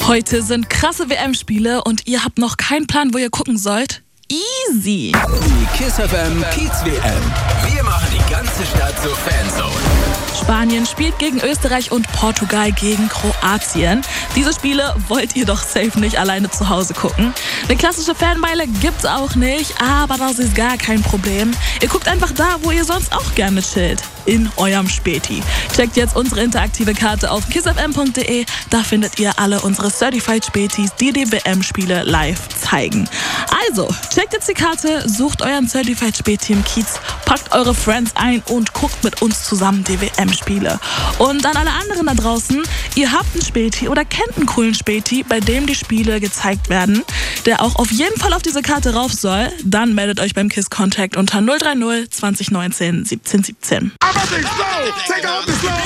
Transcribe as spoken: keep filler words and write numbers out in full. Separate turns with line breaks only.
Heute sind krasse W M-Spiele und ihr habt noch keinen Plan, wo ihr gucken sollt? Easy!
Die KISS F M Kiez W M. Wir machen die ganze Stadt zur Fanzone.
Spanien spielt gegen Österreich und Portugal gegen Kroatien. Diese Spiele wollt ihr doch safe nicht alleine zu Hause gucken. Eine klassische Fanmeile gibt's auch nicht, aber das ist gar kein Problem. Ihr guckt einfach da, wo ihr sonst auch gerne chillt. In eurem Späti. Checkt jetzt unsere interaktive Karte auf kiss f m punkt d e. Da findet ihr alle unsere Certified Spätis, die die W M-Spiele live zeigen. Also, checkt jetzt die Karte, sucht euren Certified Späti im Kiez, packt eure Friends ein und guckt mit uns zusammen die W M-Spiele. Und an alle anderen da draußen, ihr habt einen Späti oder kennt einen coolen Späti, bei dem die Spiele gezeigt werden, der auch auf jeden Fall auf diese Karte rauf soll, dann meldet euch beim KISS Contact unter null drei null zwanzig neunzehn siebzehn siebzehn.
I'm about to explode. Take off the slow.